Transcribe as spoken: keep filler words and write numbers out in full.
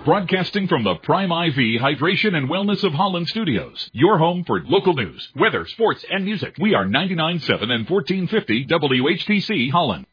broadcasting from the Prime I V Hydration and Wellness of Holland Studios, your home for local news, weather, sports, and music. We are ninety-nine point seven and fourteen fifty W H T C Holland.